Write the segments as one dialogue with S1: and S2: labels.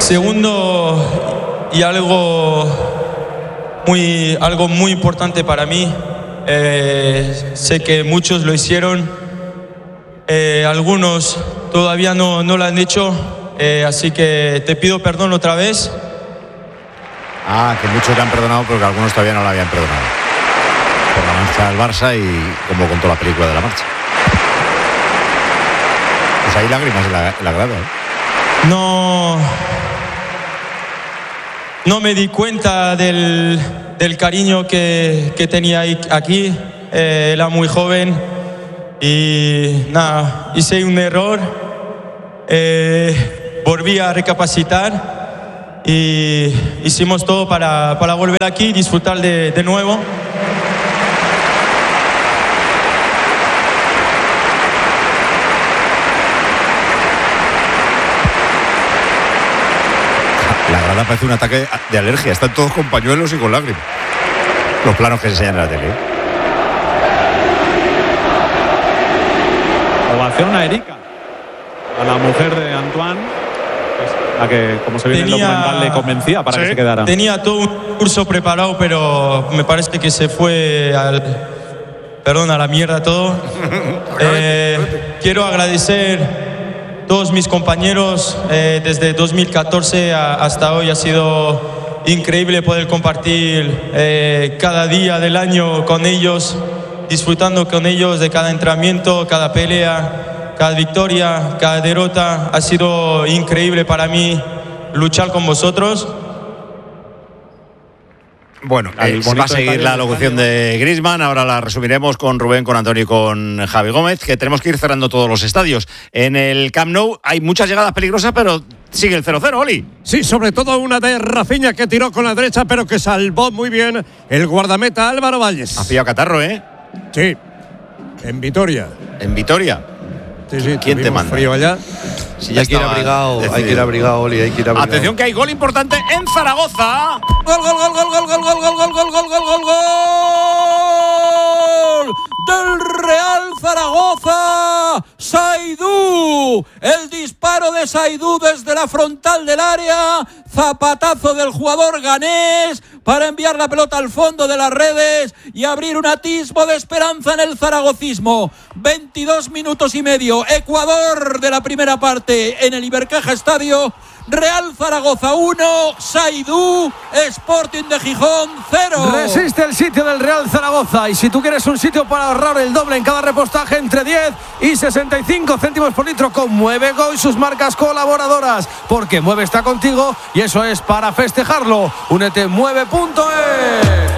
S1: Segundo, y algo muy importante para mí, sé que muchos lo hicieron, algunos todavía no lo han hecho, así que te pido perdón otra vez.
S2: Que muchos le han perdonado, pero que algunos todavía no lo habían perdonado. Por la marcha del Barça y como contó la película de la marcha. Pues hay lágrimas en la grada, ¿eh?
S1: No me di cuenta del cariño que tenía aquí. Era muy joven y nada, hice un error. Volví a recapacitar y hicimos todo para volver aquí y disfrutar de nuevo.
S2: La grada parece un ataque de alergia. Están todos con pañuelos y con lágrimas. Los planos que se enseñan en la tele.
S3: Ovación a Erika, a la mujer de Antoine, la que, como se ve en el documental, le convencía para que se quedara.
S1: Tenía todo un curso preparado, pero me parece que se fue a la mierda todo. Quiero agradecer todos mis compañeros, desde 2014 hasta hoy. Ha sido increíble poder compartir cada día del año con ellos, disfrutando con ellos de cada entrenamiento, cada pelea, cada victoria, cada derrota. Ha sido increíble para mí luchar con vosotros.
S2: Bueno, va a seguir la locución de Griezmann. Ahora la resumiremos con Rubén, con Antonio y con Javi Gómez, que tenemos que ir cerrando todos los estadios. En el Camp Nou hay muchas llegadas peligrosas, pero sigue el 0-0, Oli.
S4: Sí, sobre todo una de Rafinha que tiró con la derecha, pero que salvó muy bien el guardameta Álvaro Valles.
S2: Ha pillado catarro, ¿eh?
S4: Sí, en Vitoria.
S2: ¿En Vitoria?
S4: Sí,
S2: ¿Quién te manda?
S4: Frío allá.
S2: Si ya
S5: hay que ir abrigado, Oli, hay que ir abrigado.
S2: Atención, que hay gol importante en Zaragoza.
S6: Gol del Real Zaragoza. Saidú, el disparo de Saidú desde la frontal del área, zapatazo del jugador ganés para enviar la pelota al fondo de las redes y abrir un atisbo de esperanza en el zaragocismo. 22 minutos y medio, Ecuador de la primera parte en el Ibercaja Estadio. Real Zaragoza 1, Saidú, Sporting de Gijón 0.
S7: Resiste el sitio del Real Zaragoza, y si tú quieres un sitio para ahorrar el doble en cada repostaje, entre 10 y 65 céntimos por litro con Muevego y sus marcas colaboradoras, porque Mueve está contigo y eso es para festejarlo. Únete Mueve.es.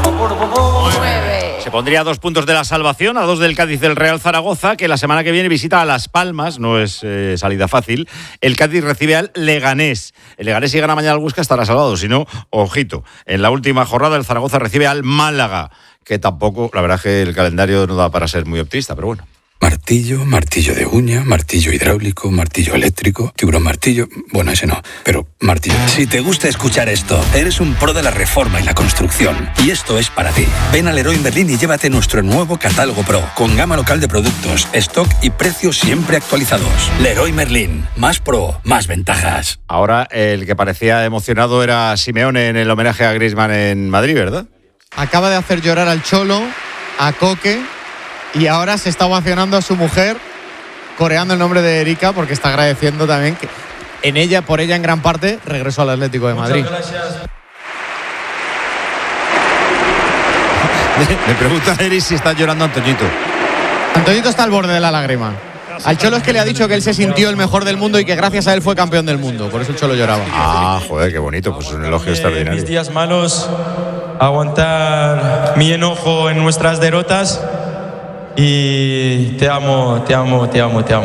S2: Se pondría a 2 puntos de la salvación, a 2 del Cádiz del Real Zaragoza, que la semana que viene visita a Las Palmas. No es salida fácil. El Cádiz recibe al Leganés. El Leganés, si gana mañana al Huesca, estará salvado. Si no, ojito. En la última jornada el Zaragoza recibe al Málaga, que tampoco, la verdad es que el calendario no da para ser muy optimista, pero bueno.
S8: Martillo, martillo de uña, martillo hidráulico, martillo eléctrico, tiburón martillo, bueno, ese no, pero martillo. Si te gusta escuchar esto, eres un pro de la reforma y la construcción, y esto es para ti. Ven a Leroy Merlin y llévate nuestro nuevo catálogo Pro, con gama local de productos, stock y precios siempre actualizados. Leroy Merlin, más pro, más ventajas.
S2: Ahora el que parecía emocionado era Simeone en el homenaje a Griezmann en Madrid, ¿verdad?
S9: Acaba de hacer llorar al Cholo, a Coque, y ahora se está ovacionando a su mujer, coreando el nombre de Erika, porque está agradeciendo también que por ella en gran parte regresó al Atlético de Madrid.
S1: Muchas gracias.
S2: Me pregunta Eri si está llorando Antoñito.
S9: Antoñito está al borde de la lágrima. Al Cholo es que le ha dicho que él se sintió el mejor del mundo y que gracias a él fue campeón del mundo. Por eso el Cholo lloraba.
S2: Ah, joder, qué bonito. Pues es un elogio extraordinario.
S1: Mis días malos, aguantar mi enojo en nuestras derrotas. Y te amo.
S3: Qué bonita.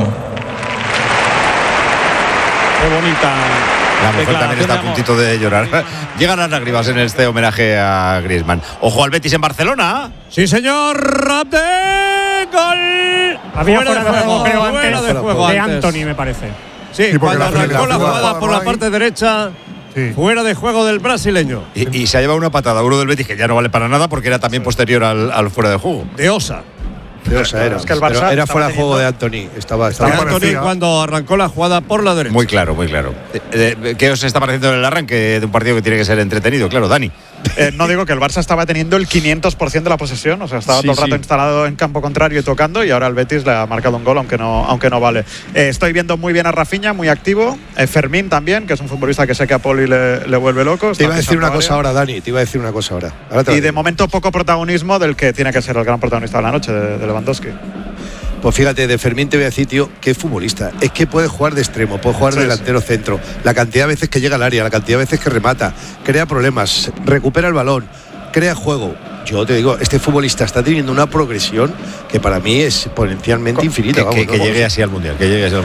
S2: La mujer también está a puntito de llorar. Llegan las lágrimas en este homenaje a Griezmann. Ojo al Betis en Barcelona.
S4: Sí, señor. ¡Rapde! ¡Gol!
S10: Había fuera de juego, creo, antes
S4: de juego
S10: de
S4: antes.
S10: Anthony, me parece.
S4: Sí, cuando arrancó la jugada por la parte derecha, sí. Fuera de juego del brasileño.
S2: Y se ha llevado una patada uno del Betis que ya no vale para nada porque era también posterior al fuera de juego.
S4: De Osa.
S5: Es que el Barça era fuera de juego de Anthony. Estaba
S4: Anthony cuando arrancó la jugada por la derecha.
S2: Muy claro, muy claro. ¿Qué os está pareciendo el arranque de un partido que tiene que ser entretenido? Claro, Dani.
S10: No digo que el Barça estaba teniendo el 500% de la posesión, o sea, estaba todo el rato instalado en campo contrario y tocando, y ahora el Betis le ha marcado un gol, aunque no vale. Estoy viendo muy bien a Rafinha, muy activo. Fermín también, que es un futbolista que sé que a Poli le vuelve loco.
S5: Te iba a decir una cosa ahora, Dani. Y
S10: de momento poco protagonismo del que tiene que ser el gran protagonista de la noche, de Lewandowski.
S5: Pues fíjate, de Fermín te voy a decir, tío, qué futbolista. Es que puede jugar de extremo, puede jugar de delantero centro. La cantidad de veces que llega al área, la cantidad de veces que remata, crea problemas, recupera el balón, crea juego. Yo te digo, este futbolista está teniendo una progresión que para mí es exponencialmente infinita.
S2: Que llegue así al Mundial,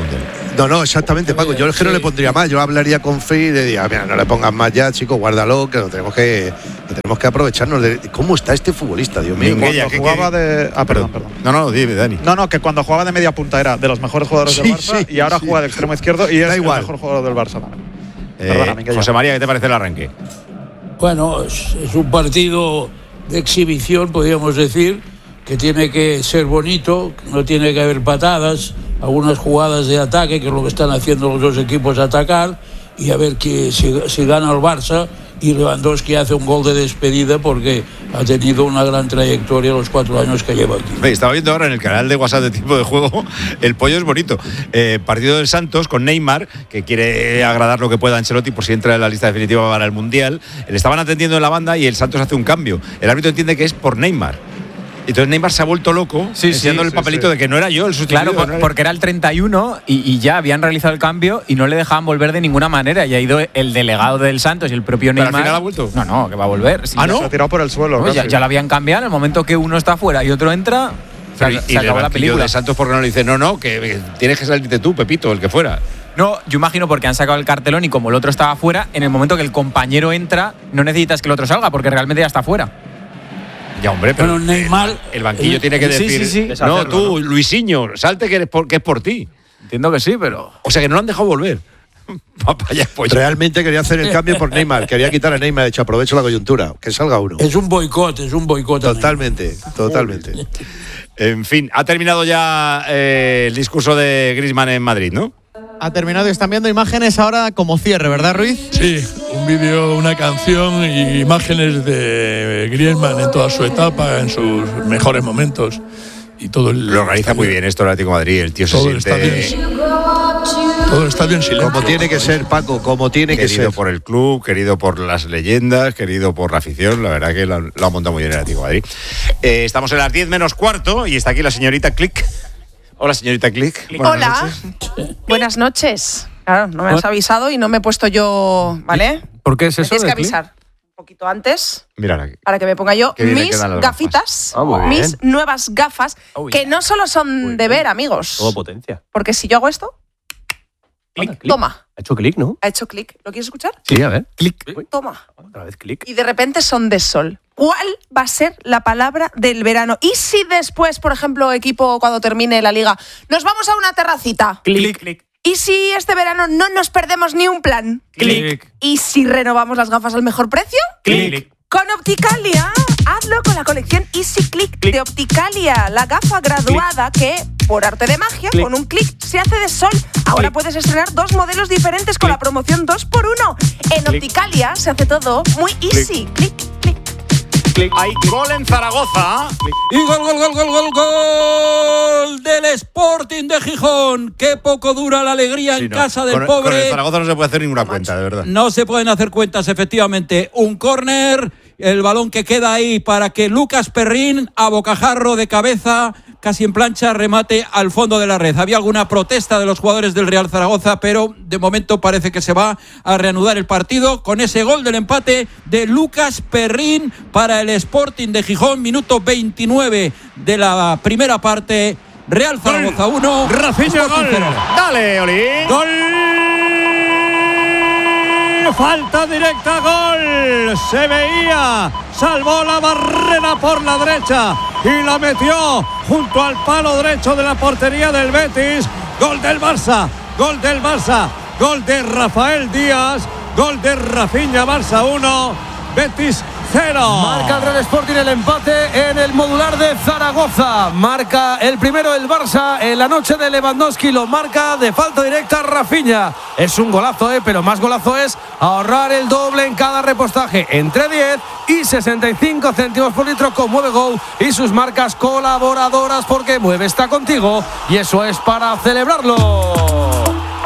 S5: No, exactamente, Paco. Yo es que no le pondría más. Yo hablaría con Free y le diría, mira, no le pongas más ya, chico, guárdalo, que tenemos que aprovecharnos de cómo está este futbolista, Dios mío.
S10: Perdón.
S2: No, dime, Dani.
S10: No, que cuando jugaba de media punta era de los mejores jugadores del Barça y ahora juega de extremo izquierdo y es el mejor jugador del Barça también.
S2: José María, ¿qué te parece el arranque?
S6: Bueno, es un partido de exhibición, podríamos decir, que tiene que ser bonito, no tiene que haber patadas, algunas jugadas de ataque, que es lo que están haciendo los dos equipos, atacar, y a ver si gana el Barça, y Lewandowski hace un gol de despedida porque ha tenido una gran trayectoria los 4 años que lleva aquí.
S2: Estaba viendo ahora en el canal de WhatsApp de Tiempo de Juego, el pollo es bonito. Partido del Santos con Neymar, que quiere agradar lo que pueda a Ancelotti por si entra en la lista definitiva para el Mundial. Le estaban atendiendo en la banda y el Santos hace un cambio. El árbitro entiende que es por Neymar. Entonces Neymar se ha vuelto loco, enseñando el papelito de que no era yo el sustituido.
S11: Claro, porque era el 31 y ya habían realizado el cambio y no le dejaban volver de ninguna manera. Y ha ido el delegado del Santos y el propio Neymar.
S2: ¿Pero al final ha vuelto?
S11: No, que va a volver. Sí,
S10: ¿no? Se ha tirado por el suelo.
S11: No, ya lo habían cambiado. En el momento que uno está fuera y otro entra, se acabó la película.
S2: De Santos, ¿por qué no le dice no, que tienes que salirte tú, Pepito, el que fuera?
S11: No, yo imagino porque han sacado el cartelón y como el otro estaba fuera, en el momento que el compañero entra, no necesitas que el otro salga porque realmente ya está fuera.
S2: Ya, hombre, pero
S6: Neymar,
S2: el banquillo tiene que decir,
S11: sí.
S2: No, tú, Luisinho, salte que es por ti.
S11: Entiendo que sí, pero...
S2: O sea, que no lo han dejado volver.
S5: Realmente quería hacer el cambio por Neymar, quería quitar a Neymar, de hecho, aprovecho la coyuntura, que salga uno.
S6: Es un boicot.
S5: Totalmente.
S2: En fin, ha terminado ya el discurso de Griezmann en Madrid, ¿no?
S9: Ha terminado y están viendo imágenes ahora como cierre, ¿verdad, Ruiz?
S12: Sí, un vídeo, una canción y imágenes de Griezmann en toda su etapa, en sus mejores momentos. Y todo
S2: lo organiza muy bien esto el Atlético de Madrid, el tío se siente...
S12: Todo el estadio en silencio.
S5: Como tiene que ser, Paco, como tiene que ser.
S2: Querido por el club, querido por las leyendas, querido por la afición, la verdad que lo ha montado muy bien el Atlético de Madrid. Estamos en las 10 menos cuarto y está aquí la señorita Click. Hola, señorita Click.
S13: Hola. Buenas noches. Claro, no me has avisado y no me he puesto yo, ¿vale?
S7: ¿Por qué es eso?
S13: Tienes que avisar un poquito antes.
S2: Mírala.
S13: Para que me ponga yo mis gafitas, mis nuevas gafas, que no solo son de ver, amigos.
S7: Todo potencia.
S13: Porque si yo hago esto,
S7: clic.
S13: Toma.
S7: Ha hecho clic, ¿no?
S13: Ha hecho clic. ¿Lo quieres escuchar?
S7: Sí, a ver. Clic.
S13: Toma.
S7: Otra vez clic.
S13: Y de repente son de sol. ¿Cuál va a ser la palabra del verano? ¿Y si después, por ejemplo, equipo, cuando termine la liga, nos vamos a una terracita?
S7: Clic.
S13: ¿Y si este verano no nos perdemos ni un plan?
S7: Clic.
S13: ¿Y si renovamos las gafas al mejor precio?
S7: Clic.
S13: Con Opticalia, hazlo con la colección Easy Click de Opticalia, la gafa graduada que, por arte de magia, con un clic se hace de sol. Ahora puedes estrenar 2 modelos diferentes con la promoción 2x1. En Opticalia se hace todo muy easy. Clic.
S2: Hay gol en Zaragoza.
S6: Y gol del Sporting de Gijón. Qué poco dura la alegría en casa del pobre.
S2: Con el Zaragoza no se puede hacer ninguna cuenta, de verdad.
S6: No se pueden hacer cuentas, efectivamente. Un córner, el balón que queda ahí para que Lucas Perrín, a bocajarro de cabeza, casi en plancha, remate al fondo de la red. Había alguna protesta de los jugadores del Real Zaragoza, pero de momento parece que se va a reanudar el partido con ese gol del empate de Lucas Perrín para el Sporting de Gijón, minuto 29 de la primera parte. Real Zaragoza 1,
S4: Rafinha, gol.
S6: 0.
S2: Dale, Oli.
S4: Gol. Falta directa, gol. Se veía, salvó la barrera por la derecha y la metió junto al palo derecho de la portería del Betis. Gol del Barça, gol de Rafael Díaz, gol de Rafinha. Barça 1, Betis 0.
S7: Marca el Real Sporting el empate en el modular de Zaragoza. Marca el primero el Barça en la noche de Lewandowski. Lo marca de falta directa Rafinha. Es un golazo, pero más golazo es ahorrar el doble en cada repostaje. Entre 10 y 65 céntimos por litro con Mueve Go y sus marcas colaboradoras, porque Mueve está contigo y eso es para celebrarlo.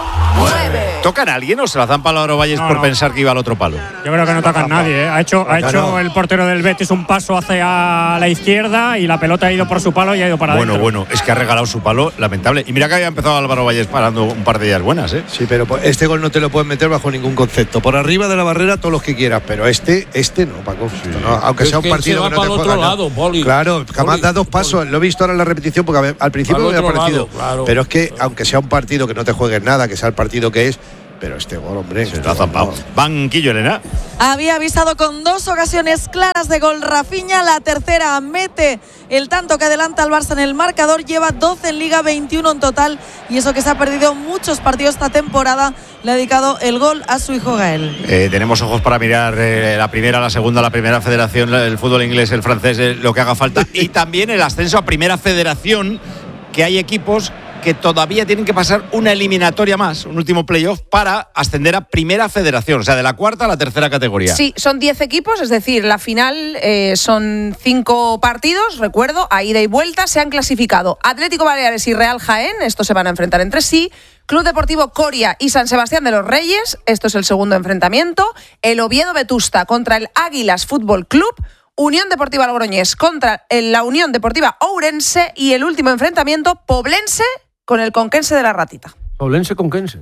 S2: ¿Tocan a alguien o se la dan para Lauro Valles por pensar que iba al otro palo?
S14: Yo creo que no tocan a nadie. Ha hecho el portero del Betis un paso hacia la izquierda y la pelota ha ido por su palo y ha ido para adentro.
S2: Bueno, es que ha regalado su palo, lamentable. Y mira que había empezado Álvaro Valles parando un par de días buenas, ¿eh?
S5: Sí, pero este gol no te lo puedes meter bajo ningún concepto. Por arriba de la barrera todos los que quieras, pero este no, Paco. Sí. No, aunque sea un partido que no te juega nada. Claro, jamás da dos pasos. Lo he visto ahora en la repetición porque al principio me había parecido. Claro, pero es que aunque sea un partido que no te juegues nada, que sea el partido que es, pero este gol, hombre,
S2: se está zampado. Banquillo, Elena.
S15: Había avisado con 2 ocasiones claras de gol Rafinha. La tercera mete el tanto que adelanta al Barça en el marcador. Lleva 12 en Liga, 21 en total. Y eso que se ha perdido muchos partidos esta temporada. Le ha dedicado el gol a su hijo Gael.
S2: Tenemos ojos para mirar la primera, la segunda, la primera federación, el fútbol inglés, el francés, lo que haga falta. Y también el ascenso a primera federación, que hay equipos que todavía tienen que pasar una eliminatoria más, un último playoff para ascender a primera federación, o sea, de la cuarta a la tercera categoría.
S13: Sí, son 10 equipos, es decir, la final son 5 partidos, recuerdo, a ida y vuelta. Se han clasificado Atlético Baleares y Real Jaén, estos se van a enfrentar entre sí. Club Deportivo Coria y San Sebastián de los Reyes, esto es el segundo enfrentamiento. El Oviedo Vetusta contra el Águilas Fútbol Club. Unión Deportiva Logroñés contra la Unión Deportiva Ourense. Y el último enfrentamiento, Poblense con el Conquense de la Ratita.
S7: Poblense Conquense.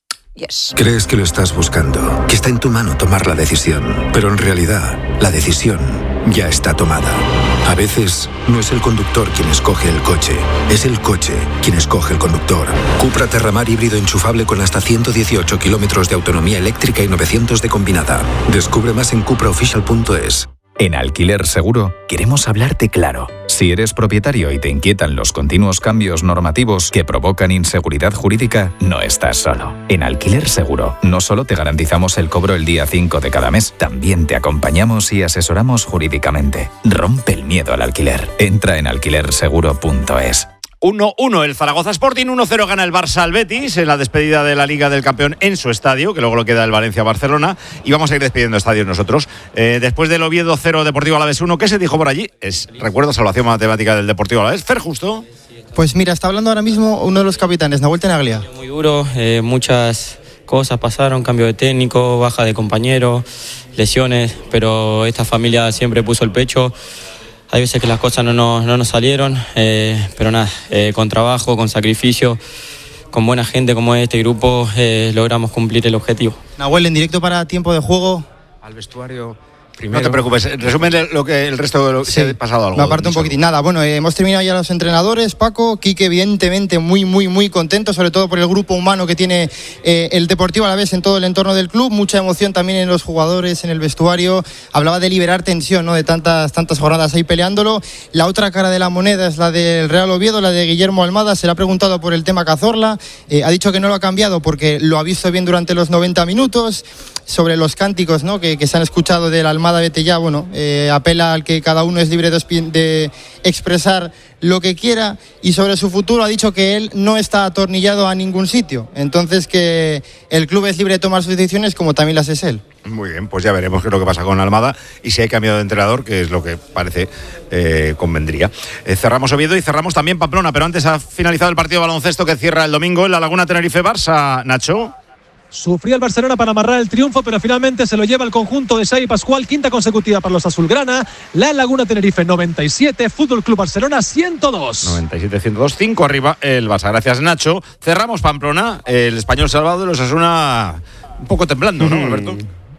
S13: Yes.
S16: Crees que lo estás buscando, que está en tu mano tomar la decisión, pero en realidad la decisión ya está tomada. A veces no es el conductor quien escoge el coche, es el coche quien escoge el conductor. Cupra Terramar híbrido enchufable con hasta 118 kilómetros de autonomía eléctrica y 900 de combinada. Descubre más en cupraofficial.es.
S17: En Alquiler Seguro queremos hablarte claro. Si eres propietario y te inquietan los continuos cambios normativos que provocan inseguridad jurídica, no estás solo. En Alquiler Seguro no solo te garantizamos el cobro el día 5 de cada mes, también te acompañamos y asesoramos jurídicamente. Rompe el miedo al alquiler. Entra en alquilerseguro.es.
S2: 1-1 el Zaragoza Sporting, 1-0 gana el Barça al Betis en la despedida de la Liga del Campeón en su estadio, que luego lo queda el Valencia-Barcelona, y vamos a ir despidiendo estadios nosotros. Después del Oviedo 0, Deportivo Alavés 1, ¿qué se dijo por allí? Recuerdo, salvación matemática del Deportivo Alavés. Fer Justo.
S18: Pues mira, está hablando ahora mismo uno de los capitanes, Nahuel Tenaglia.
S19: Muy duro, muchas cosas pasaron, cambio de técnico, baja de compañeros, lesiones, pero esta familia siempre puso el pecho. Hay veces que las cosas no nos salieron, pero nada, con trabajo, con sacrificio, con buena gente como este grupo, logramos cumplir el objetivo.
S18: Nahuel, en directo para tiempo de juego.
S19: Al vestuario.
S2: Primero. No te preocupes, resumen lo que el resto de lo que ha pasado algo.
S18: Me aparto un poquitín. Nada, bueno, hemos terminado ya los entrenadores, Paco. Quique, evidentemente, muy contento, sobre todo por el grupo humano que tiene el Deportivo Alavés en todo el entorno del club. Mucha emoción también en los jugadores, en el vestuario. Hablaba de liberar tensión, ¿no? De tantas jornadas ahí peleándolo. La otra cara de la moneda es la del Real Oviedo, la de Guillermo Almada. Se le ha preguntado por el tema Cazorla. Ha dicho que no lo ha cambiado porque lo ha visto bien durante los 90 minutos. Sobre los cánticos, ¿no? que se han escuchado del Almada, vete ya, bueno, apela al que cada uno es libre de expresar lo que quiera, y sobre su futuro ha dicho que él no está atornillado a ningún sitio, entonces que el club es libre de tomar sus decisiones como también las es él.
S2: Muy bien, pues ya veremos qué es lo que pasa con Almada y si hay cambio de entrenador, que es lo que parece convendría. Cerramos Oviedo y cerramos también Pamplona, pero antes ha finalizado el partido de baloncesto que cierra el domingo en la Laguna Tenerife-Barça. Nacho.
S20: Sufría el Barcelona para amarrar el triunfo, pero finalmente se lo lleva el conjunto de Xavi Pascual, quinta consecutiva para los azulgrana. La Laguna Tenerife 97, Fútbol Club Barcelona 102.
S2: 97-102, 5 arriba el Barça. Gracias, Nacho. Cerramos Pamplona, el Español salvado de los Osasuna un poco temblando, ¿no, Alberto?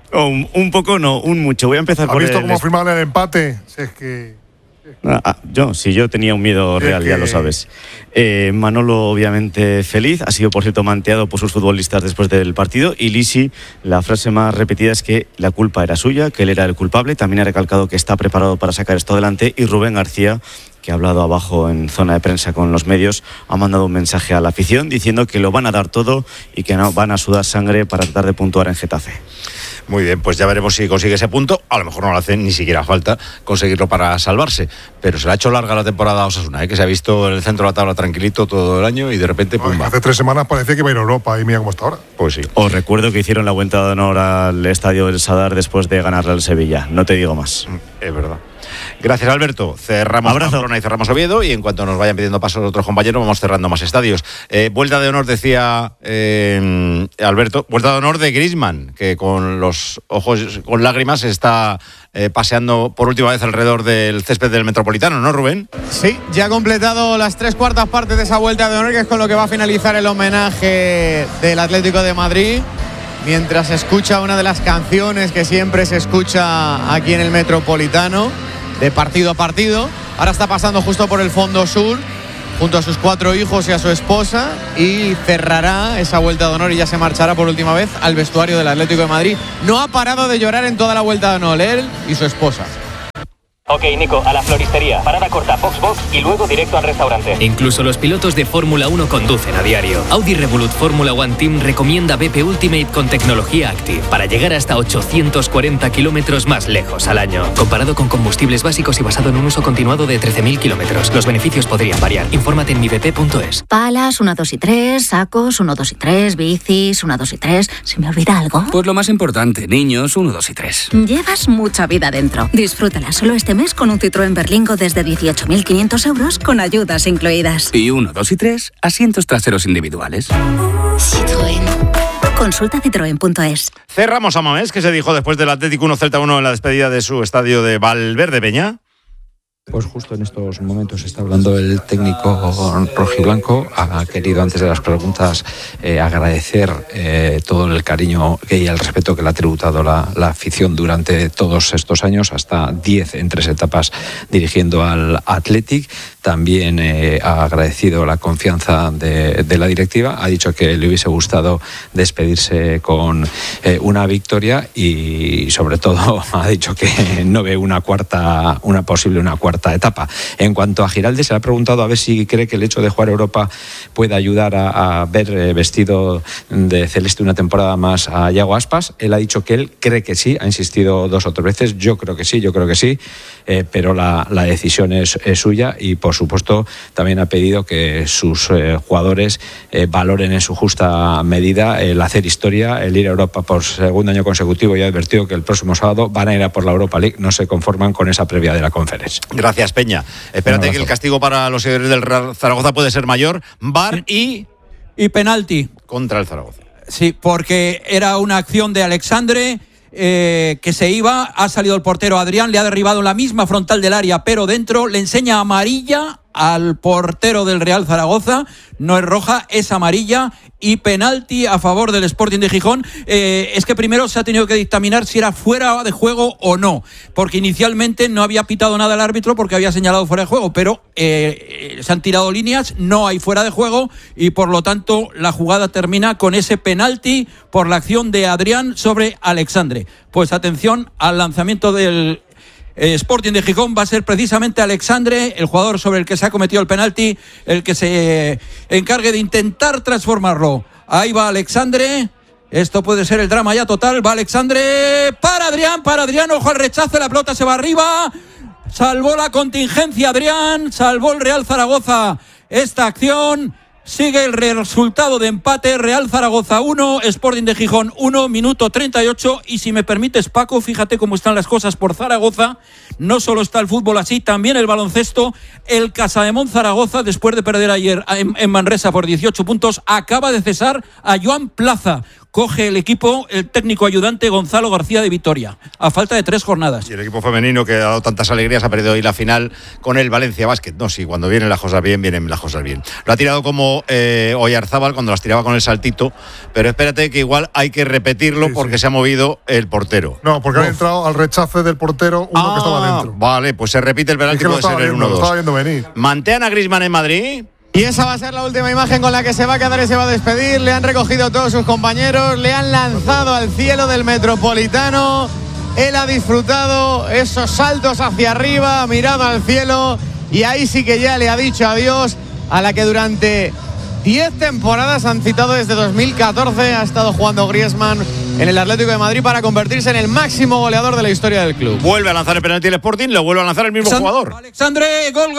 S21: Un poco no, un mucho. Voy a empezar por
S22: ¿Has visto cómo firmaron el empate? Si es que...
S21: yo tenía un miedo real, ya lo sabes. Manolo obviamente feliz, ha sido por cierto manteado por sus futbolistas después del partido, y Lisi, la frase más repetida es que la culpa era suya, que él era el culpable. También ha recalcado que está preparado para sacar esto adelante, y Rubén García, que ha hablado abajo en zona de prensa con los medios, ha mandado un mensaje a la afición diciendo que lo van a dar todo y que no van a sudar sangre para tratar de puntuar en Getafe.
S2: Muy bien, pues ya veremos si consigue ese punto. A lo mejor no le hace ni siquiera falta conseguirlo para salvarse. Pero se le ha hecho larga la temporada a Osasuna, que se ha visto en el centro de la tabla tranquilito todo el año y de repente ¡pumba!
S22: Hace 3 semanas parecía que iba a ir a Europa y mira cómo está ahora.
S2: Pues sí.
S21: Os recuerdo que hicieron la vuelta de honor al estadio del Sadar después de ganarle al Sevilla. No te digo más.
S2: Es verdad. Gracias, Alberto. Cerramos Pamplona y cerramos Oviedo, y en cuanto nos vayan pidiendo pasos otros compañeros vamos cerrando más estadios. Vuelta de honor, decía Alberto, vuelta de honor de Griezmann, que con los ojos con lágrimas está paseando por última vez alrededor del césped del Metropolitano, ¿no, Rubén?
S9: Sí, ya ha completado las 3/4 partes de esa vuelta de honor, que es con lo que va a finalizar el homenaje del Atlético de Madrid, mientras escucha una de las canciones que siempre se escucha aquí en el Metropolitano, de partido a partido. Ahora está pasando justo por el fondo sur, junto a sus 4 hijos y a su esposa, y cerrará esa vuelta de honor y ya se marchará por última vez al vestuario del Atlético de Madrid. No ha parado de llorar en toda la vuelta de honor, él y su esposa.
S1: Ok, Nico, a la floristería, parada corta, box y luego directo al restaurante.
S8: Incluso los pilotos de Fórmula 1 conducen a diario. Audi Revolut Fórmula One Team recomienda BP Ultimate con tecnología Active para llegar hasta 840 kilómetros más lejos al año. Comparado con combustibles básicos y basado en un uso continuado de 13.000 kilómetros. Los beneficios podrían variar. Infórmate en mibp.es.
S23: Palas, 1, 2 y 3, sacos, 1, 2 y 3, bicis, 1, 2 y 3. ¿Se me olvida algo?
S24: Pues lo más importante, niños, 1, 2 y 3.
S23: Llevas mucha vida dentro. Disfrútala solo este mes con un Citroën Berlingo desde 18.500 euros con ayudas incluidas.
S24: Y 1, 2 y 3, asientos traseros individuales.
S23: Citroën. Consulta citroen.es.
S2: Cerramos a Mamés, que se dijo después del Atlético 1 Celta 1 en la despedida de su estadio de Valverde Peña.
S25: Pues justo en estos momentos está hablando el técnico rojiblanco. Ha querido, antes de las preguntas, agradecer todo el cariño y el respeto que le ha tributado la afición durante todos estos años, hasta 10 en 3 etapas dirigiendo al Athletic. También ha agradecido la confianza de la directiva. Ha dicho que le hubiese gustado despedirse con una victoria y, sobre todo, ha dicho que no ve una posible cuarta etapa. En cuanto a Giraldez, se le ha preguntado a ver si cree que el hecho de jugar Europa puede ayudar a ver vestido de celeste una temporada más a Iago Aspas. Él ha dicho que él cree que sí, ha insistido 2 o 3 veces. Yo creo que sí, pero la decisión es suya, y por supuesto también ha pedido que sus jugadores valoren en su justa medida el hacer historia, el ir a Europa por segundo año consecutivo, y ha advertido que el próximo sábado van a ir a por la Europa League. No se conforman con esa previa de la Conference.
S2: Gracias, Peña. Espérate que el castigo para los seguidores del Real Zaragoza puede ser mayor. VAR y
S6: penalti
S2: contra el Zaragoza.
S6: Sí, porque era una acción de Alexandre que se iba, ha salido el portero Adrián, le ha derribado en la misma frontal del área, pero dentro, le enseña amarilla al portero del Real Zaragoza. No es roja, es amarilla, y penalti a favor del Sporting de Gijón. Es que primero se ha tenido que dictaminar si era fuera de juego o no, porque inicialmente no había pitado nada el árbitro porque había señalado fuera de juego, pero se han tirado líneas, no hay fuera de juego, y por lo tanto la jugada termina con ese penalti por la acción de Adrián sobre Alexandre. Pues atención al lanzamiento del Sporting de Gijón. Va a ser precisamente Alexandre, el jugador sobre el que se ha cometido el penalti, el que se encargue de intentar transformarlo. Ahí va Alexandre. Esto puede ser el drama ya total. Va Alexandre para Adrián, ojo al rechace, la pelota se va arriba. Salvó la contingencia Adrián, salvó el Real Zaragoza esta acción. Sigue el resultado de empate: Real Zaragoza 1, Sporting de Gijón 1, minuto 38. Y si me permites, Paco, fíjate cómo están las cosas por Zaragoza. No solo está el fútbol así, también el baloncesto. El Casademont Zaragoza, después de perder ayer en Manresa por 18 puntos, acaba de cesar a Joan Plaza. Coge el equipo el técnico ayudante Gonzalo García de Vitoria, a falta de 3 jornadas.
S2: Y el equipo femenino, que ha dado tantas alegrías, ha perdido hoy la final con el Valencia Basket. No, sí, cuando vienen las cosas bien, vienen las cosas bien. Lo ha tirado como Oyarzábal cuando las tiraba con el saltito, pero espérate que igual hay que repetirlo, porque se ha movido el portero.
S22: No, porque han entrado al rechace del portero uno que estaba dentro.
S2: Vale, pues se repite el penalti, puede ser el 1-2.
S22: Lo estaba viendo venir.
S2: ¿Mantean a Griezmann en Madrid?
S9: Y esa va a ser la última imagen con la que se va a quedar y se va a despedir. Le han recogido todos sus compañeros, le han lanzado al cielo del Metropolitano. Él ha disfrutado esos saltos hacia arriba, ha mirado al cielo, y ahí sí que ya le ha dicho adiós a la que durante 10 temporadas han citado desde 2014. Ha estado jugando Griezmann en el Atlético de Madrid para convertirse en el máximo goleador de la historia del club.
S2: Vuelve a lanzar el penalti el Sporting, lo vuelve a lanzar el mismo jugador.
S6: Alexandre, gol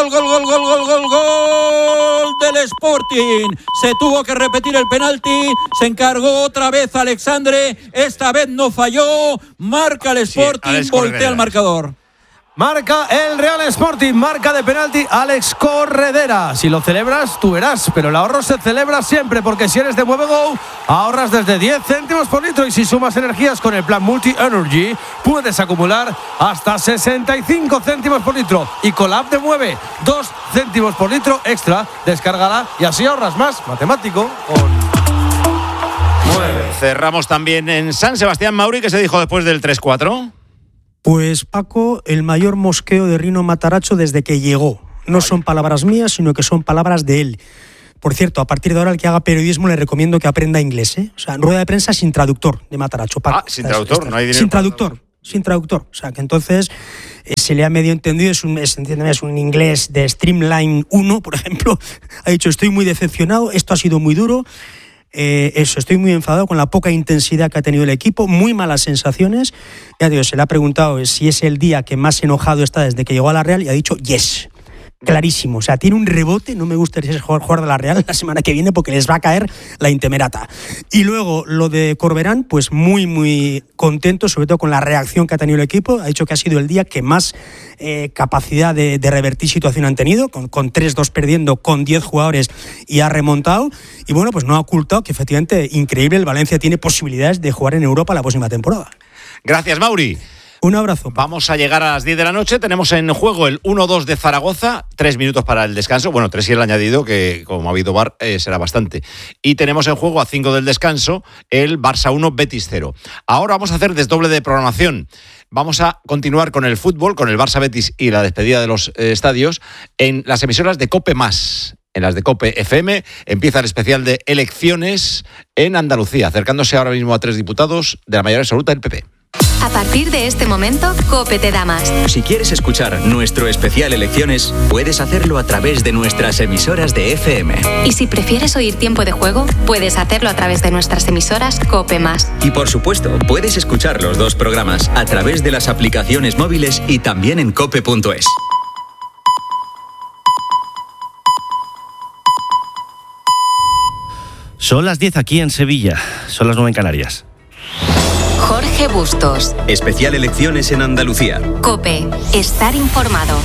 S6: del Sporting. Se tuvo que repetir el penalti, se encargó otra vez Alexandre, esta vez no falló, marca el Sporting, voltea el marcador.
S7: Marca el Real Sporting, marca de penalti Alex Corredera. Si lo celebras, tú verás, pero el ahorro se celebra siempre, porque si eres de MueveGo, ahorras desde 10 céntimos por litro y si sumas energías con el plan Multi Energy, puedes acumular hasta 65 céntimos por litro. Y con la app de Mueve, 2 céntimos por litro extra, descárgala y así ahorras más. Matemático con Mueve.
S2: Cerramos también en San Sebastián. Mauri, ¿qué se dijo después del 3-4?
S3: Pues Paco, el mayor mosqueo de Rino Matarazzo desde que llegó. No son palabras mías, sino que son palabras de él. Por cierto, a partir de ahora, el que haga periodismo le recomiendo que aprenda inglés, ¿eh? O sea, rueda de prensa sin traductor de Matarazzo. Paco.
S2: Sin traductor, no hay dinero.
S3: Sin traductor. O sea, que entonces se le ha medio entendido, es un inglés de Streamline 1, por ejemplo. Ha dicho, estoy muy decepcionado, esto ha sido muy duro. Estoy muy enfadado con la poca intensidad que ha tenido el equipo, muy malas sensaciones. Ya digo, se le ha preguntado si es el día que más enojado está desde que llegó a la Real y ha dicho yes. Clarísimo, o sea, tiene un rebote, no me gustaría ser jugador de la Real la semana que viene porque les va a caer la intemerata. Y luego lo de Corberán, pues muy, muy contento, sobre todo con la reacción que ha tenido el equipo. Ha dicho que ha sido el día que más capacidad de revertir situación han tenido, con 3-2 perdiendo, con 10 jugadores y ha remontado. Y bueno, pues no ha ocultado que efectivamente, increíble, el Valencia tiene posibilidades de jugar en Europa la próxima temporada.
S2: Gracias, Mauri.
S3: Un abrazo.
S2: Vamos a llegar a las 10 de la noche. Tenemos en juego el 1-2 de Zaragoza. 3 minutos para el descanso. Bueno, 3 y el añadido, que como ha habido VAR, será bastante. Y tenemos en juego a 5 del descanso el Barça 1, Betis 0. Ahora vamos a hacer desdoble de programación. Vamos a continuar con el fútbol, con el Barça Betis y la despedida de los estadios en las emisoras de COPE+. En las de COPE FM empieza el especial de elecciones en Andalucía, acercándose ahora mismo a 3 diputados de la mayoría absoluta del PP.
S4: A partir de este momento, COPE te da más.
S10: Si quieres escuchar nuestro especial Elecciones, puedes hacerlo a través de nuestras emisoras de FM.
S4: Y si prefieres oír Tiempo de Juego, puedes hacerlo a través de nuestras emisoras COPE+.
S10: Y por supuesto, puedes escuchar los 2 programas a través de las aplicaciones móviles y también en cope.es.
S11: Son las 10 aquí en Sevilla, son las 9 en Canarias.
S4: Jorge Bustos.
S10: Especial Elecciones en Andalucía.
S4: COPE. Estar informado.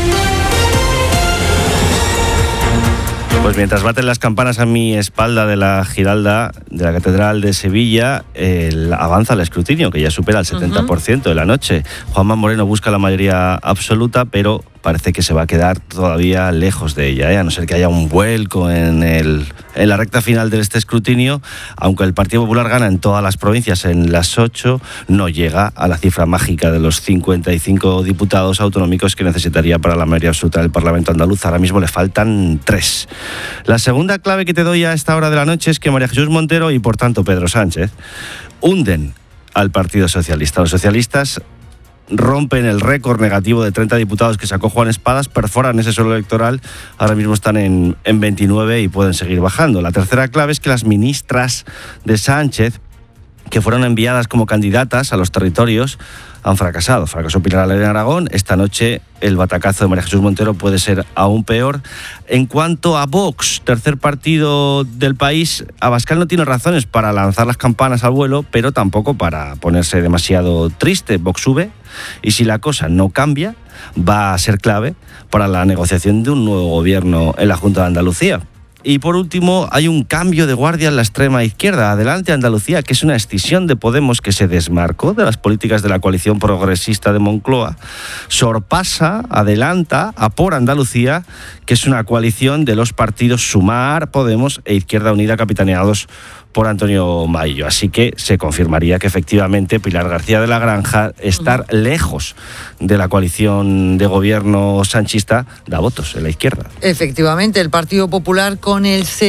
S11: Pues mientras baten las campanas a mi espalda de la Giralda, de la Catedral de Sevilla, avanza el escrutinio, que ya supera el 70% de la noche. Juanma Moreno busca la mayoría absoluta, pero parece que se va a quedar todavía lejos de ella, a no ser que haya un vuelco en la recta final de este escrutinio. Aunque el Partido Popular gana en todas las provincias, en las 8, no llega a la cifra mágica de los 55 diputados autonómicos que necesitaría para la mayoría absoluta del Parlamento andaluz. Ahora mismo le faltan 3. La segunda clave que te doy a esta hora de la noche es que María Jesús Montero y, por tanto, Pedro Sánchez hunden al Partido Socialista. Los socialistas rompen el récord negativo de 30 diputados que sacó Juan Espadas, perforan ese suelo electoral, ahora mismo están en 29 y pueden seguir bajando. La tercera clave es que las ministras de Sánchez, que fueron enviadas como candidatas a los territorios, han fracasado. Fracasó Pilar Alegre en Aragón. Esta noche el batacazo de María Jesús Montero puede ser aún peor. En cuanto a Vox, tercer partido del país, Abascal no tiene razones para lanzar las campanas al vuelo, pero tampoco para ponerse demasiado triste. Vox sube y si la cosa no cambia, va a ser clave para la negociación de un nuevo gobierno en la Junta de Andalucía. Y por último, hay un cambio de guardia en la extrema izquierda. Adelante Andalucía, que es una escisión de Podemos que se desmarcó de las políticas de la coalición progresista de Moncloa. Sorpasa, adelanta a Por Andalucía, que es una coalición de los partidos Sumar, Podemos e Izquierda Unida, capitaneados por Antonio Maillo. Así que se confirmaría que efectivamente Pilar García de la Granja, estar lejos de la coalición de gobierno sanchista, da votos en la izquierda.
S12: Efectivamente, el Partido Popular con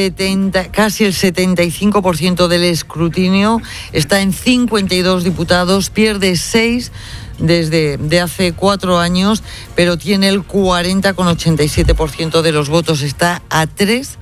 S12: casi el 75% del escrutinio está en 52 diputados, pierde 6 desde hace 4 años, pero tiene el 40,87% de los votos, está a 3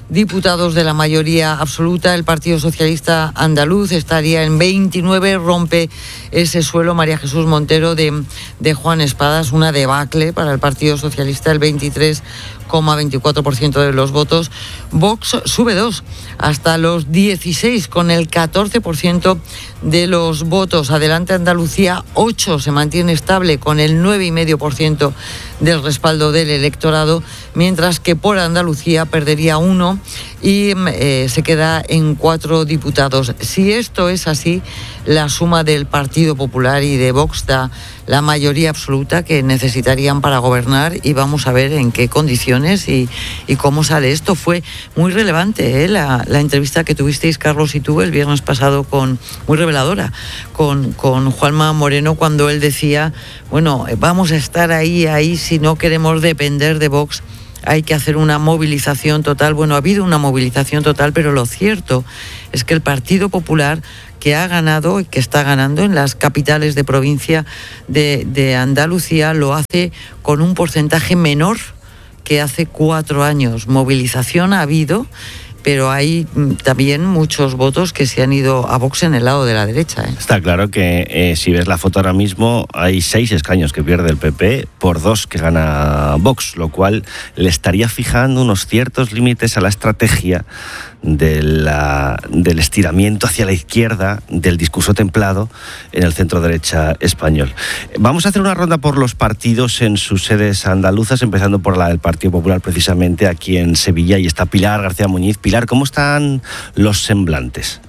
S12: diputados de la mayoría absoluta. El Partido Socialista Andaluz estaría en 29, rompe ese suelo María Jesús Montero de Juan Espadas, una debacle para el Partido Socialista, el 23,24% de los votos. Vox sube 2 hasta los 16 con el 14% de los votos. Adelante Andalucía 8 se mantiene estable con el 9,5% del respaldo del electorado, mientras que por Andalucía perdería 1 y se queda en 4 diputados. Si esto es así, la suma del Partido Popular y de Vox da la mayoría absoluta que necesitarían para gobernar, y vamos a ver en qué condiciones y cómo sale esto. Fue muy relevante la entrevista que tuvisteis, Carlos y tú, el viernes pasado, muy reveladora, con Juanma Moreno, cuando él decía, bueno, vamos a estar ahí, si no queremos depender de Vox, hay que hacer una movilización total. Bueno, ha habido una movilización total, pero lo cierto es que el Partido Popular, que ha ganado y que está ganando en las capitales de provincia de Andalucía, lo hace con un porcentaje menor que hace 4 años. Movilización ha habido, pero hay también muchos votos que se han ido a Vox en el lado de la derecha.
S11: Está claro que si ves la foto ahora mismo, hay 6 escaños que pierde el PP por 2 que gana Vox, lo cual le estaría fijando unos ciertos límites a la estrategia del estiramiento hacia la izquierda del discurso templado en el centro derecha español. Vamos a hacer una ronda por los partidos en sus sedes andaluzas, empezando por la del Partido Popular, precisamente aquí en Sevilla, y está Pilar García Muñiz. Pilar, ¿cómo están los semblantes?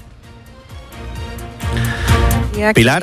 S11: Pilar.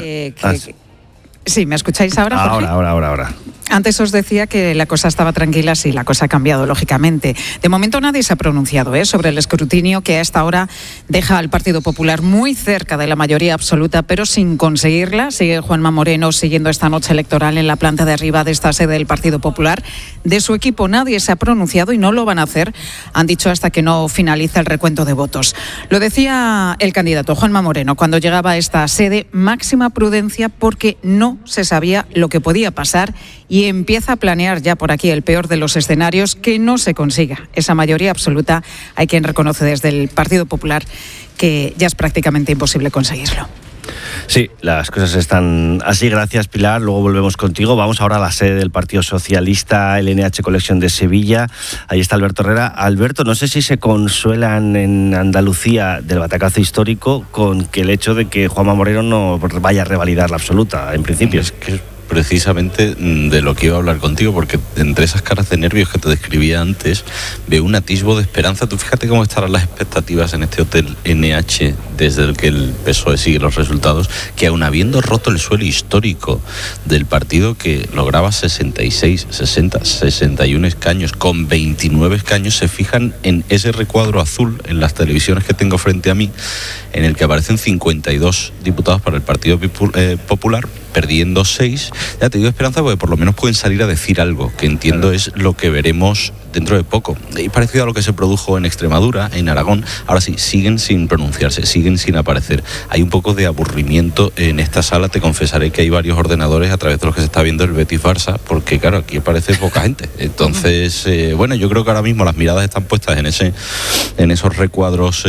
S5: Sí, ¿me escucháis ahora, Jorge?
S11: Ahora.
S5: Antes os decía que la cosa estaba tranquila, sí, la cosa ha cambiado, lógicamente. De momento nadie se ha pronunciado sobre el escrutinio, que a esta hora deja al Partido Popular muy cerca de la mayoría absoluta, pero sin conseguirla. Sigue Juanma Moreno siguiendo esta noche electoral en la planta de arriba de esta sede del Partido Popular. De su equipo nadie se ha pronunciado y no lo van a hacer, han dicho, hasta que no finalice el recuento de votos. Lo decía el candidato Juanma Moreno cuando llegaba a esta sede: máxima prudencia, porque no se sabía lo que podía pasar, y empieza a planear ya por aquí el peor de los escenarios, que no se consiga esa mayoría absoluta. Hay quien reconoce desde el Partido Popular que ya es prácticamente imposible conseguirlo.
S11: Sí, las cosas están así. Gracias, Pilar. Luego volvemos contigo. Vamos ahora a la sede del Partido Socialista, el NH Collection de Sevilla. Ahí está Alberto Herrera. Alberto, no sé si se consuelan en Andalucía del batacazo histórico con que el hecho de que Juanma Moreno no vaya a revalidar la absoluta, en principio.
S13: Es que precisamente de lo que iba a hablar contigo, porque entre esas caras de nervios que te describía antes, veo un atisbo de esperanza. Tú fíjate cómo estarán las expectativas en este hotel NH desde el que el PSOE sigue los resultados, que aun habiendo roto el suelo histórico del partido, que lograba 66, 60, 61 escaños, con 29 escaños, se fijan en ese recuadro azul en las televisiones que tengo frente a mí, en el que aparecen 52 diputados para el Partido Popular, perdiendo 6. Ya te digo esperanza, porque por lo menos pueden salir a decir algo, que entiendo es lo que veremos dentro de poco. Y parecido a lo que se produjo en Extremadura, en Aragón. Ahora sí, siguen sin pronunciarse, siguen sin aparecer. Hay un poco de aburrimiento en esta sala. Te confesaré que hay varios ordenadores a través de los que se está viendo el Betis-Barça, porque claro, aquí aparece poca gente. Entonces, bueno, yo creo que ahora mismo las miradas están puestas en esos recuadros